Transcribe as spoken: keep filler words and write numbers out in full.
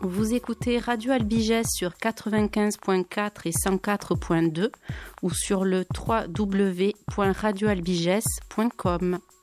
Vous écoutez Radio Albigès sur quatre-vingt-quinze point quatre et cent quatre point deux ou sur le w w w point radio albigès point com.